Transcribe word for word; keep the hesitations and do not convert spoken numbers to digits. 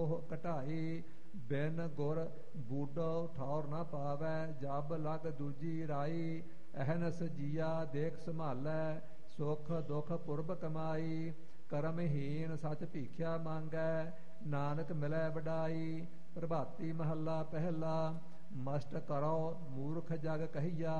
ਘਟਾਈ। ਬਿਨ ਗੁਰ ਬੂਡੋ ਠੌਰ ਨਾ ਪਾਵੈ, ਜਬ ਲਗ ਦੂਜੀ ਰਾਈ। ਅਹਨਸ ਜੀਆ ਦੇਖ ਸੰਭਾਲੈ, ਸੁਖ ਦੁਖ ਪੁਰਬ ਕਮਾਈ। ਕਰਮਹੀਨ ਸਚ ਭੀਖਿਆ ਮੰਗੈ, ਨਾਨਕ ਮਿਲੈ ਵਡਾਈ। ਪ੍ਰਭਾਤੀ ਮਹੱਲਾ ਪਹਿਲਾ। ਮਸਟ ਕਰੋ ਮੂਰਖ ਜਗ ਕਹੀਆ,